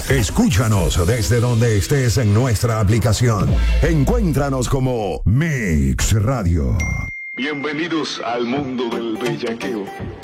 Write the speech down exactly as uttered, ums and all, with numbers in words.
Escúchanos desde donde estés en nuestra aplicación. Encuéntranos como Mix Radio. Bienvenidos al mundo del bellaqueo.